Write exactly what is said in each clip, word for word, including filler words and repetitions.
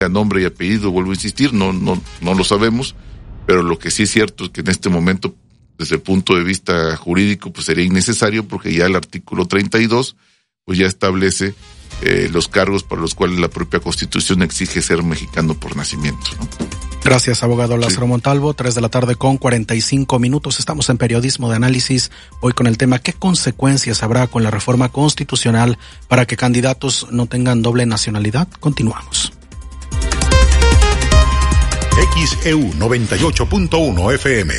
a nombre y apellido, vuelvo a insistir, no, no, no lo sabemos, pero lo que sí es cierto es que en este momento, desde el punto de vista jurídico, pues sería innecesario, porque ya el artículo treinta y dos, pues ya establece eh, los cargos para los cuales la propia Constitución exige ser mexicano por nacimiento, ¿no? Gracias, abogado Lázaro sí. Montalvo. Tres de la tarde con cuarenta y cinco minutos. Estamos en Periodismo de Análisis, hoy con el tema ¿qué consecuencias habrá con la reforma constitucional para que candidatos no tengan doble nacionalidad? Continuamos. X E U noventa y ocho punto uno F M.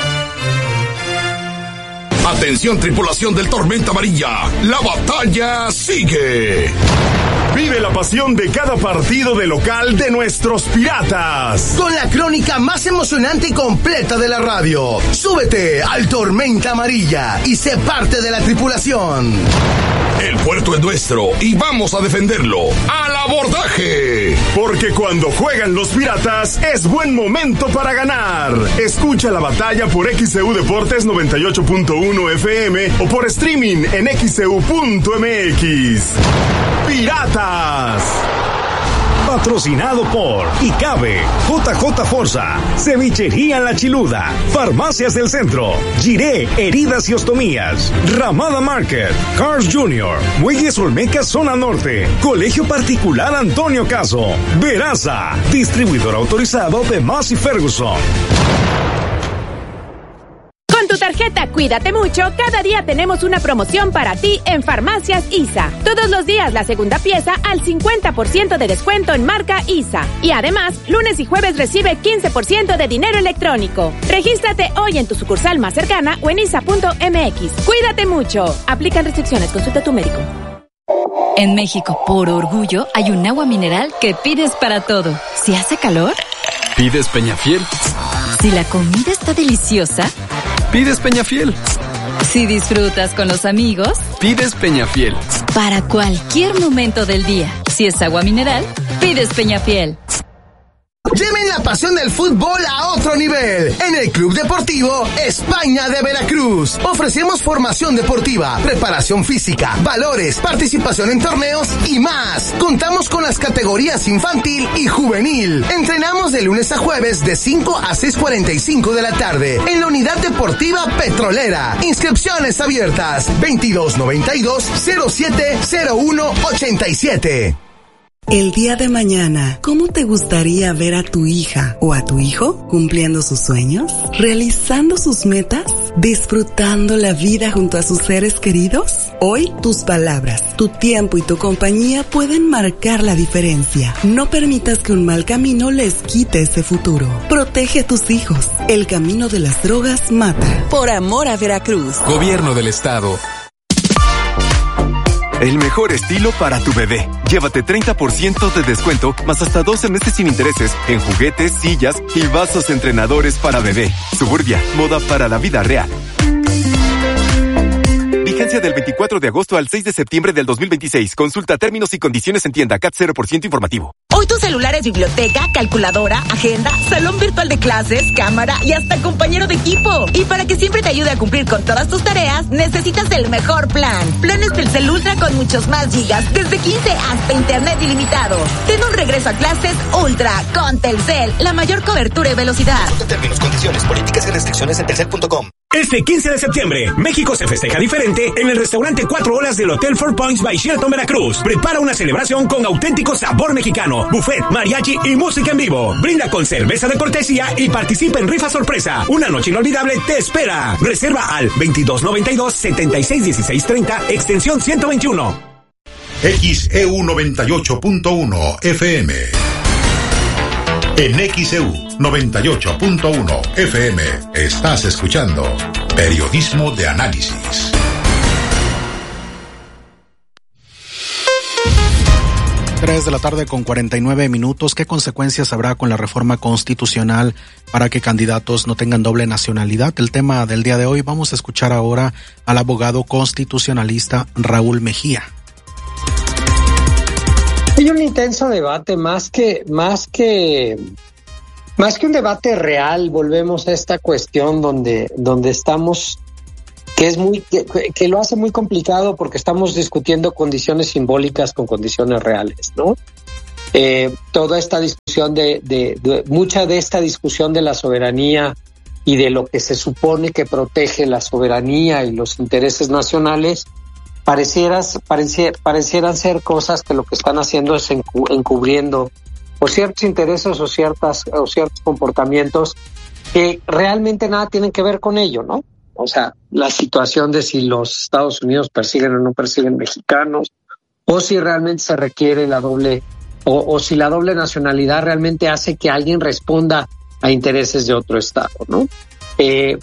Atención, tripulación del Tormenta Amarilla, la batalla sigue. Vive la pasión de cada partido de local de nuestros Piratas. Con la crónica más emocionante y completa de la radio. Súbete al Tormenta Amarilla y sé parte de la tripulación. El puerto es nuestro y vamos a defenderlo. ¡Al abordaje! Porque cuando juegan los Piratas es buen momento para ganar. Escucha la batalla por X E U Deportes noventa y ocho punto uno F M o por streaming en x e u punto m x. ¡Piratas! Patrocinado por ICABE, J J Forza, Cevichería La Chiluda, Farmacias del Centro, Giré, Heridas y Ostomías, Ramada Market, Cars Junior, Muelles Olmeca Zona Norte, Colegio Particular Antonio Caso, Veraza, distribuidor autorizado de Massey Ferguson. Con tu tarjeta Cuídate Mucho, cada día tenemos una promoción para ti en Farmacias I S A. Todos los días la segunda pieza al cincuenta por ciento de descuento en marca I S A. Y además, lunes y jueves recibe quince por ciento de dinero electrónico. Regístrate hoy en tu sucursal más cercana o en I S A punto m x. Cuídate Mucho. Aplican restricciones. Consulta a tu médico. En México, por orgullo, hay un agua mineral que pides para todo. Si hace calor, pides Peñafiel. Si la comida está deliciosa, pides Peñafiel. Si disfrutas con los amigos, pides Peñafiel. Para cualquier momento del día, si es agua mineral, pides Peñafiel. Lleven la pasión del fútbol a otro nivel. En el Club Deportivo España de Veracruz ofrecemos formación deportiva, preparación física, valores, participación en torneos y más. Contamos con las categorías infantil y juvenil. Entrenamos de lunes a jueves de cinco a seis cuarenta y cinco de la tarde en la Unidad Deportiva Petrolera. Inscripciones abiertas veintidós noventa y dos cero siete cero uno ochenta y siete. El día de mañana, ¿cómo te gustaría ver a tu hija o a tu hijo cumpliendo sus sueños, realizando sus metas, disfrutando la vida junto a sus seres queridos? Hoy, tus palabras, tu tiempo y tu compañía pueden marcar la diferencia. No permitas que un mal camino les quite ese futuro. Protege a tus hijos. El camino de las drogas mata. Por amor a Veracruz. Gobierno del Estado. El mejor estilo para tu bebé. Llévate treinta por ciento de descuento más hasta doce meses sin intereses en juguetes, sillas y vasos entrenadores para bebé. Suburbia, moda para la vida real. Vigencia del veinticuatro de agosto al seis de septiembre del dos mil veintiséis. Consulta términos y condiciones en tienda. C A T cero por ciento informativo. Hoy tu celular es biblioteca, calculadora, agenda, salón virtual de clases, cámara y hasta compañero de equipo. Y para que siempre te ayude a cumplir con todas tus tareas, necesitas el mejor plan. Planes Telcel Ultra con muchos más gigas, desde quince hasta internet ilimitado. Ten un regreso a clases Ultra con Telcel, la mayor cobertura y velocidad. Consulta términos, condiciones, políticas y restricciones en telcel punto com. Este quince de septiembre, México se festeja diferente en el restaurante Cuatro Olas del Hotel Four Points by Sheraton Veracruz. Prepara una celebración con auténtico sabor mexicano, buffet, mariachi y música en vivo. Brinda con cerveza de cortesía y participa en rifa sorpresa. Una noche inolvidable te espera. Reserva al veintidós noventa y dos setenta y seis dieciséis treinta, extensión ciento veintiuno. X E U noventa y ocho punto uno F M. En X E U noventa y ocho punto uno F M estás escuchando Periodismo de Análisis. Tres de la tarde con cuarenta y nueve minutos. ¿Qué consecuencias habrá con la reforma constitucional para que candidatos no tengan doble nacionalidad? El tema del día de hoy. Vamos a escuchar ahora al abogado constitucionalista Raúl Mejía. Hay un intenso debate, más que, más que, más que un debate real. Volvemos a esta cuestión donde, donde estamos, que es muy, que, que lo hace muy complicado porque estamos discutiendo condiciones simbólicas con condiciones reales, ¿no? eh, toda esta discusión de, de, de, mucha de esta discusión de la soberanía y de lo que se supone que protege la soberanía y los intereses nacionales, parecieras, parecier, parecieran ser cosas que lo que están haciendo es encu, encubriendo por ciertos intereses o ciertas o ciertos comportamientos que realmente nada tienen que ver con ello, ¿no? O sea, la situación de si los Estados Unidos persiguen o no persiguen mexicanos, o si realmente se requiere la doble, o, o si la doble nacionalidad realmente hace que alguien responda a intereses de otro estado, ¿no? Eh,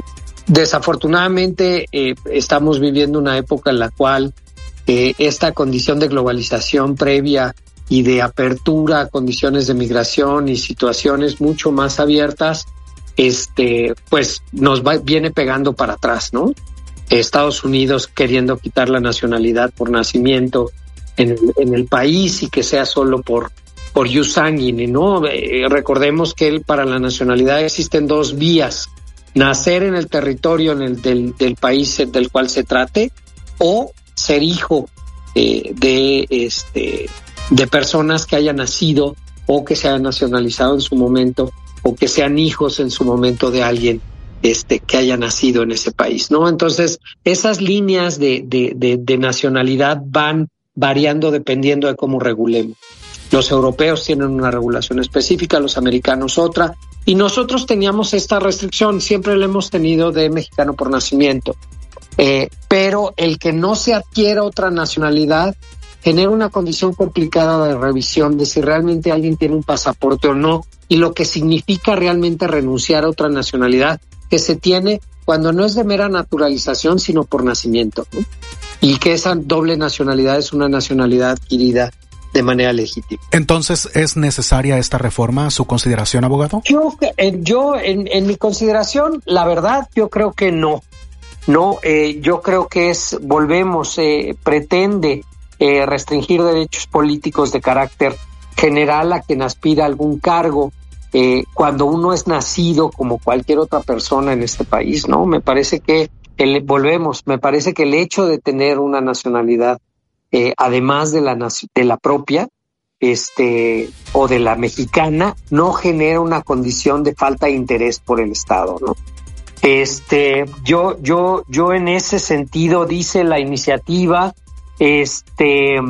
desafortunadamente eh, estamos viviendo una época en la cual eh, esta condición de globalización previa y de apertura a condiciones de migración y situaciones mucho más abiertas, este, pues nos va, viene pegando para atrás, ¿no? Estados Unidos queriendo quitar la nacionalidad por nacimiento en el, en el país y que sea solo por por ius sanguine, ¿no? Eh, recordemos que para la nacionalidad existen dos vías: nacer en el territorio en el del, del país del cual se trate, o ser hijo eh, de este de personas que hayan nacido o que se hayan nacionalizado en su momento, o que sean hijos en su momento de alguien este que haya nacido en ese país, ¿no? Entonces, esas líneas de, de, de, de nacionalidad van variando dependiendo de cómo regulemos. Los europeos tienen una regulación específica, los americanos otra, y nosotros teníamos esta restricción, siempre la hemos tenido de mexicano por nacimiento. Eh, pero el que no se adquiera otra nacionalidad genera una condición complicada de revisión de si realmente alguien tiene un pasaporte o no, y lo que significa realmente renunciar a otra nacionalidad que se tiene cuando no es de mera naturalización, sino por nacimiento, ¿no? Y que esa doble nacionalidad es una nacionalidad adquirida de manera legítima. Entonces, ¿es necesaria esta reforma a su consideración, abogado? Yo, eh, yo en, en mi consideración, la verdad, yo creo que no. No, eh, yo creo que es, volvemos, eh, pretende eh, restringir derechos políticos de carácter general a quien aspira a algún cargo, eh, cuando uno es nacido como cualquier otra persona en este país, ¿no? Me parece que, el, volvemos, me parece que el hecho de tener una nacionalidad Eh, además de la de la propia, este, o de la mexicana, no genera una condición de falta de interés por el Estado, ¿no? Este, yo, yo, yo en ese sentido, dice la iniciativa, este,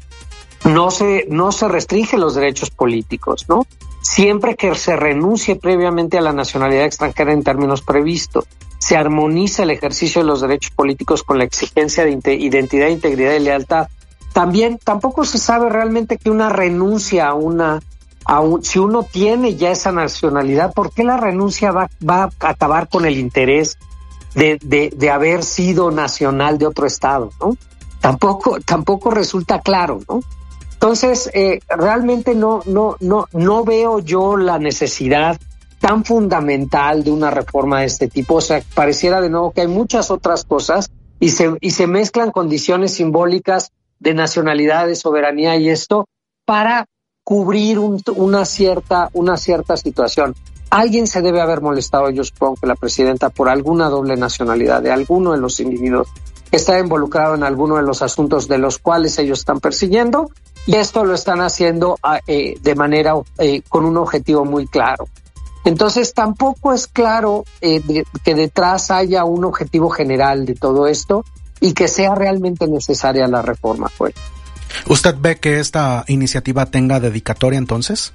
no se, no se restringen los derechos políticos, ¿no? Siempre que se renuncie previamente a la nacionalidad extranjera en términos previstos, se armoniza el ejercicio de los derechos políticos con la exigencia de identidad, integridad y lealtad. También tampoco se sabe realmente que una renuncia a una, a un, si uno tiene ya esa nacionalidad, ¿por qué la renuncia va, va a acabar con el interés de, de, de haber sido nacional de otro estado, ¿no? Tampoco, tampoco resulta claro, ¿no? Entonces, eh, realmente no, no, no, no veo yo la necesidad tan fundamental de una reforma de este tipo. O sea, pareciera de nuevo que hay muchas otras cosas y se, y se mezclan condiciones simbólicas de nacionalidad, de soberanía y esto para cubrir un, una cierta, una cierta situación. Alguien se debe haber molestado, yo supongo que la presidenta, por alguna doble nacionalidad de alguno de los individuos que está involucrado en alguno de los asuntos de los cuales ellos están persiguiendo, y esto lo están haciendo eh, de manera, eh, con un objetivo muy claro. Entonces tampoco es claro eh, de, que detrás haya un objetivo general de todo esto y que sea realmente necesaria la reforma, pues. ¿Usted ve que esta iniciativa tenga dedicatoria entonces?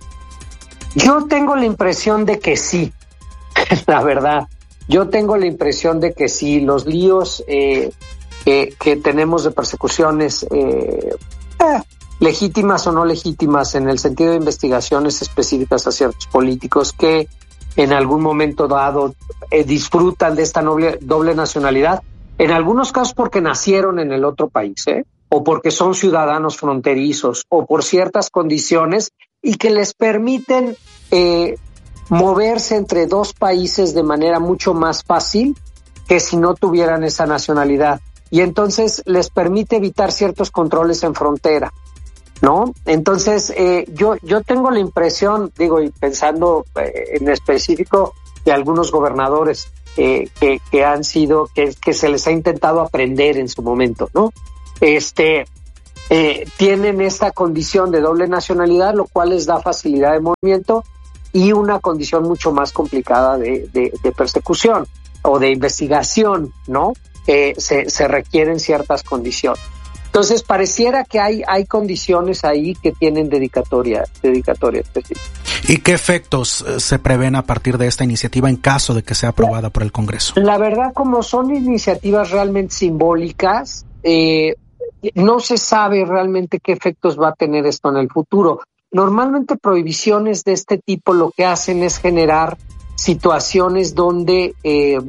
Yo tengo la impresión de que sí, la verdad. Yo tengo la impresión de que sí. Los líos eh, que, que tenemos de persecuciones eh, eh, legítimas o no legítimas en el sentido de investigaciones específicas a ciertos políticos que en algún momento dado eh, disfrutan de esta noble, doble nacionalidad, en algunos casos porque nacieron en el otro país, ¿eh? o porque son ciudadanos fronterizos, o por ciertas condiciones, y que les permiten eh, moverse entre dos países de manera mucho más fácil que si no tuvieran esa nacionalidad. Y entonces les permite evitar ciertos controles en frontera, ¿no? Entonces, eh, yo, yo tengo la impresión, digo, y pensando eh, en específico de algunos gobernadores eh, que, que han sido, que, que se les ha intentado aprender en su momento, ¿no? Este, eh, tienen esta condición de doble nacionalidad, lo cual les da facilidad de movimiento y una condición mucho más complicada de, de, de persecución o de investigación, ¿no? Eh, se, se requieren ciertas condiciones. Entonces, pareciera que hay, hay condiciones ahí que tienen dedicatoria, dedicatoria específica. ¿Y qué efectos se prevén a partir de esta iniciativa en caso de que sea aprobada por el Congreso? La verdad, como son iniciativas realmente simbólicas, eh, no se sabe realmente qué efectos va a tener esto en el futuro. Normalmente prohibiciones de este tipo lo que hacen es generar situaciones donde eh,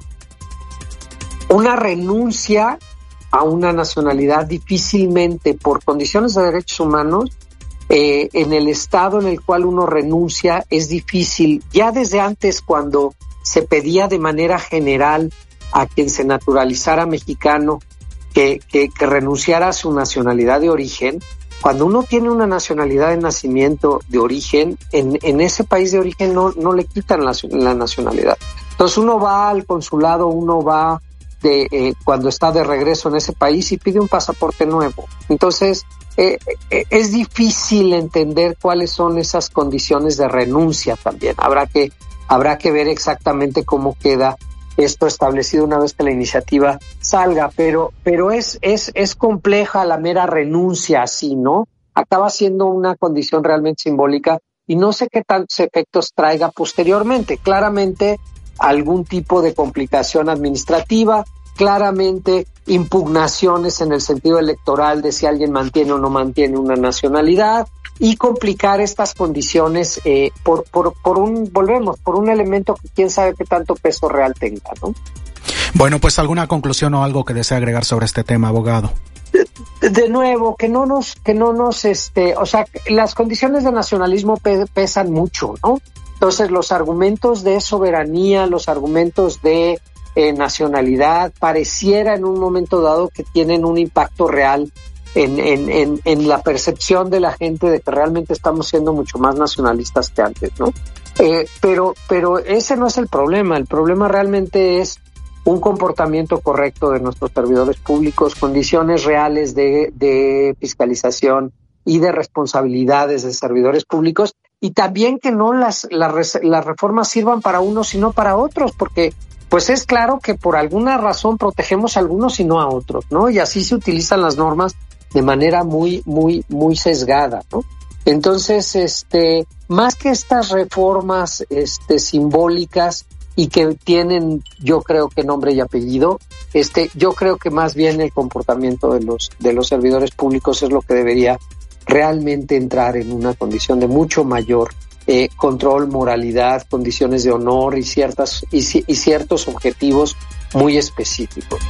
una renuncia a una nacionalidad difícilmente, por condiciones de derechos humanos, eh, en el estado en el cual uno renuncia es difícil. Ya desde antes, cuando se pedía de manera general a quien se naturalizara mexicano que, que, que renunciara a su nacionalidad de origen, cuando uno tiene una nacionalidad de nacimiento de origen, en, en ese país de origen no, no le quitan la, la nacionalidad. Entonces uno va al consulado, uno va de eh, cuando está de regreso en ese país y pide un pasaporte nuevo. Entonces eh, eh, es difícil entender cuáles son esas condiciones de renuncia también. Habrá que habrá que ver exactamente cómo queda esto establecido una vez que la iniciativa salga, pero pero es es es compleja la mera renuncia así, ¿no? Acaba siendo una condición realmente simbólica y no sé qué tantos efectos traiga posteriormente. Claramente algún tipo de complicación administrativa, claramente impugnaciones en el sentido electoral de si alguien mantiene o no mantiene una nacionalidad y complicar estas condiciones eh, por, por, por un, volvemos, por un elemento que quién sabe qué tanto peso real tenga, ¿no? Bueno, pues alguna conclusión o algo que desea agregar sobre este tema, abogado. De, de nuevo, que no nos, que no nos, este, o sea, las condiciones de nacionalismo pe- pesan mucho, ¿no? Entonces, los argumentos de soberanía, los argumentos de eh, nacionalidad, pareciera en un momento dado que tienen un impacto real en, en, en, en la percepción de la gente de que realmente estamos siendo mucho más nacionalistas que antes, ¿no? Eh, pero, pero ese no es el problema. El problema realmente es un comportamiento correcto de nuestros servidores públicos, condiciones reales de, de fiscalización y de responsabilidades de servidores públicos, y también que no las, las, las reformas sirvan para unos sino para otros, porque pues es claro que por alguna razón protegemos a algunos y no a otros, ¿no? Y así se utilizan las normas de manera muy, muy, muy sesgada, ¿no? Entonces, este, más que estas reformas, este, simbólicas y que tienen, yo creo que nombre y apellido, este, yo creo que más bien el comportamiento de los, de los servidores públicos es lo que debería realmente entrar en una condición de mucho mayor eh, control, moralidad, condiciones de honor y ciertas y, y ciertos objetivos muy específicos.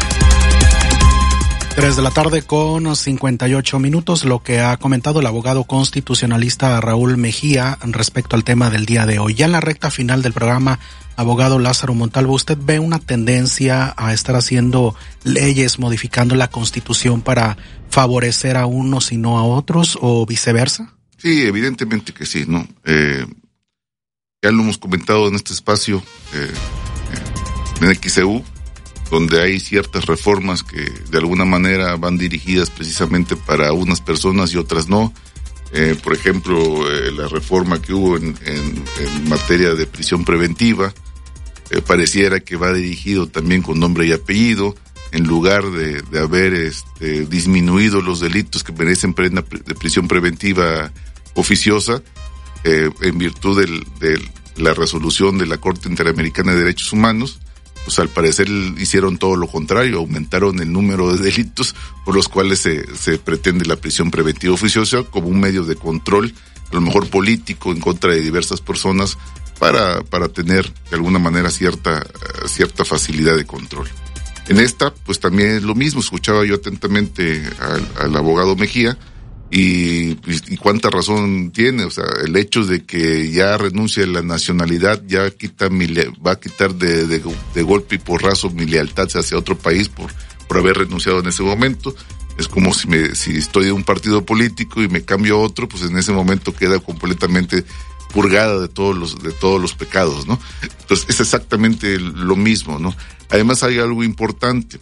Tres de la tarde con cincuenta y ocho minutos, lo que ha comentado el abogado constitucionalista Raúl Mejía respecto al tema del día de hoy. Ya en la recta final del programa, abogado Lázaro Montalvo, ¿usted ve una tendencia a estar haciendo leyes, modificando la Constitución para favorecer a unos y no a otros, o viceversa? Sí, evidentemente que sí, ¿no? Eh, ya lo hemos comentado en este espacio, eh, eh, en X E U, donde hay ciertas reformas que de alguna manera van dirigidas precisamente para unas personas y otras no. Eh, por ejemplo, eh, la reforma que hubo en, en, en materia de prisión preventiva, eh, pareciera que va dirigido también con nombre y apellido, en lugar de, de haber este, disminuido los delitos que merecen pena de prisión preventiva oficiosa, eh, en virtud del, de la resolución de la Corte Interamericana de Derechos Humanos. Pues al parecer hicieron todo lo contrario, aumentaron el número de delitos por los cuales se, se pretende la prisión preventiva oficiosa como un medio de control, a lo mejor político, en contra de diversas personas para, para tener de alguna manera cierta, cierta facilidad de control. En esta, pues también es lo mismo, escuchaba yo atentamente al, al abogado Mejía, y, y cuánta razón tiene, o sea, el hecho de que ya renuncie a la nacionalidad ya quita mi, va a quitar de, de, de golpe y porrazo mi lealtad hacia otro país por, por haber renunciado en ese momento. Es como si me, si estoy de un partido político y me cambio a otro, pues en ese momento queda completamente purgada de todos los, de todos los pecados, ¿no? Entonces es exactamente lo mismo, ¿no? Además hay algo importante.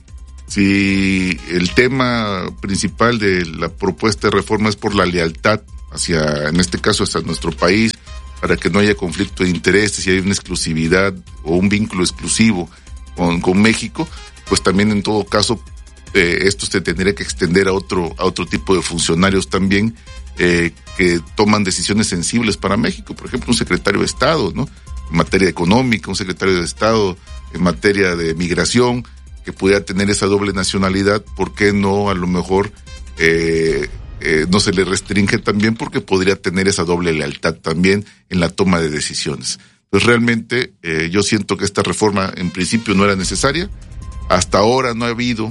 Si el tema principal de la propuesta de reforma es por la lealtad hacia, en este caso, hacia nuestro país, para que no haya conflicto de intereses y hay una exclusividad o un vínculo exclusivo con, con México, pues también en todo caso eh, esto se tendría que extender a otro, a otro tipo de funcionarios también eh, que toman decisiones sensibles para México. Por ejemplo, un secretario de Estado, ¿no? En materia económica, un secretario de Estado en materia de migración, que pudiera tener esa doble nacionalidad. ¿Por qué no a lo mejor eh, eh, no se le restringe también? Porque podría tener esa doble lealtad también en la toma de decisiones. Pues realmente eh, yo siento que esta reforma en principio no era necesaria. Hasta ahora no ha habido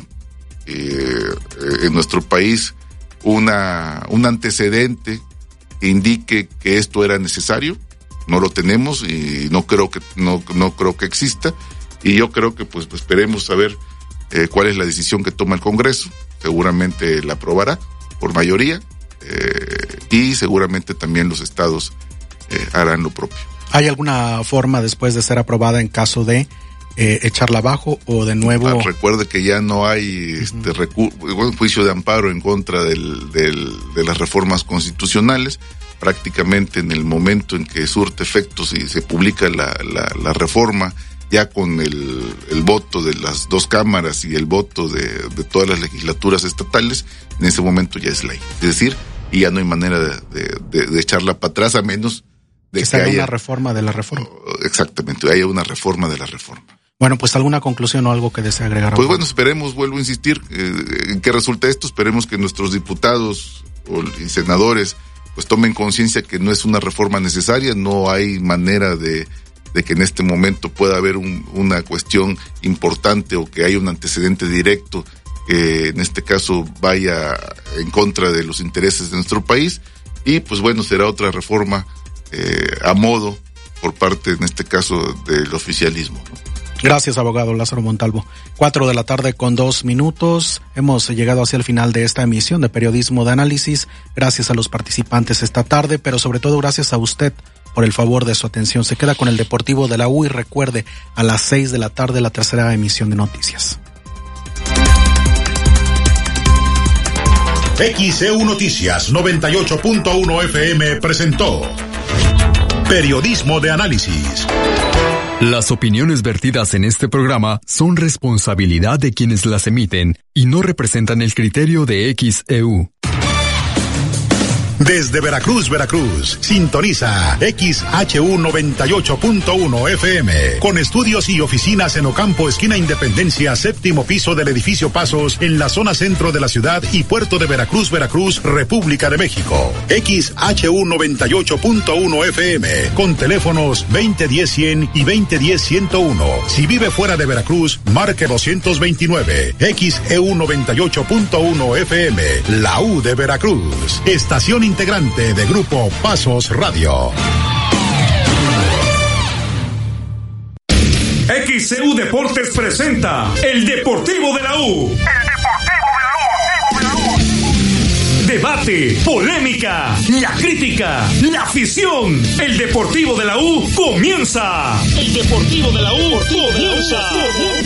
eh, en nuestro país una un antecedente que indique que esto era necesario. No lo tenemos y no creo que no no creo que exista. Y yo creo que pues esperemos saber eh, cuál es la decisión que toma el Congreso. Seguramente la aprobará por mayoría eh, y seguramente también los estados eh, harán lo propio. ¿Hay alguna forma después de ser aprobada en caso de eh, echarla abajo o de nuevo? Ah, recuerde que ya no hay este uh-huh. recu- juicio de amparo en contra del, del, de las reformas constitucionales. Prácticamente en el momento en que surte efectos y se publica la, la, la reforma, ya con el, el voto de las dos cámaras y el voto de, de todas las legislaturas estatales, en ese momento ya es ley. Es decir, y ya no hay manera de, de, de, de echarla para atrás a menos de que, que haya haya una reforma de la reforma. Exactamente, haya una reforma de la reforma. Bueno, pues alguna conclusión o algo que desee agregar. Pues bueno, esperemos, vuelvo a insistir, eh, en qué resulta esto. Esperemos que nuestros diputados o, y senadores pues tomen conciencia que no es una reforma necesaria, no hay manera de de que en este momento pueda haber un, una cuestión importante o que haya un antecedente directo que en este caso vaya en contra de los intereses de nuestro país, y pues bueno, será otra reforma eh, a modo por parte, en este caso, del oficialismo, ¿no? Gracias, abogado Lázaro Montalvo. Cuatro de la tarde con dos minutos. Hemos llegado hacia el final de esta emisión de Periodismo de Análisis. Gracias a los participantes esta tarde, pero sobre todo gracias a usted por el favor de su atención. Se queda con el Deportivo de la U y recuerde, a las seis de la tarde la tercera emisión de noticias. X E U Noticias noventa y ocho punto uno F M presentó Periodismo de Análisis. Las opiniones vertidas en este programa son responsabilidad de quienes las emiten y no representan el criterio de X E U. Desde Veracruz, Veracruz, sintoniza X H U noventa y ocho punto uno F M, con estudios y oficinas en Ocampo, esquina Independencia, séptimo piso del edificio Pasos, en la zona centro de la ciudad y puerto de Veracruz, Veracruz, República de México. X H U noventa y ocho punto uno F M, con teléfonos veinte diez cien y veinte diez ciento uno. Si vive fuera de Veracruz, marque doscientos veintinueve. X E U noventa y ocho punto uno F M, la U de Veracruz. Estación integrante de Grupo Pasos Radio. X E U Deportes presenta El Deportivo de la U. El Deportivo de la U. Debate, polémica, la crítica, la afición. El Deportivo de la U comienza. El Deportivo de la U comienza.